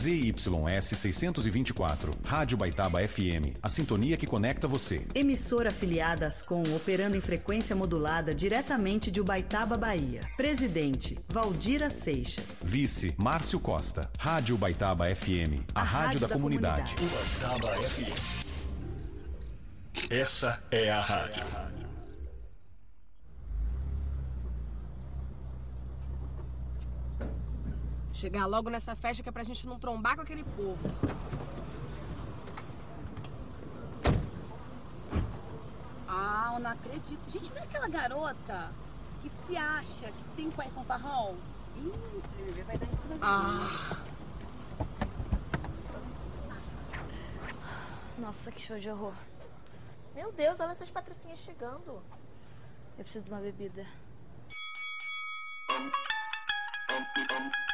ZYS 624, Rádio Baitaba FM, a sintonia que conecta você. Emissora afiliada Ascom, operando em frequência modulada diretamente de Ubaitaba, Bahia. Presidente, Valdira Seixas. Vice, Márcio Costa. Rádio Baitaba FM, a rádio da comunidade. Baitaba FM. Essa é a rádio. Chegar logo nessa festa que é pra gente não trombar com aquele povo. Ah, eu não acredito. Gente, não é aquela garota que se acha que tem pai fanfarrão? Ih, se ele me ver, vai dar em cima de mim. Nossa, que show de horror. Meu Deus, olha essas patricinhas chegando. Eu preciso de uma bebida.